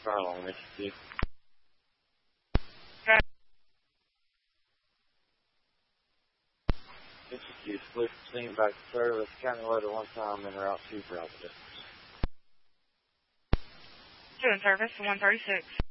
Charlotte on Mississippi. Okay. Mississippi split steam back to service. County loader one time and route 2 for altitude. 2 in service, 136.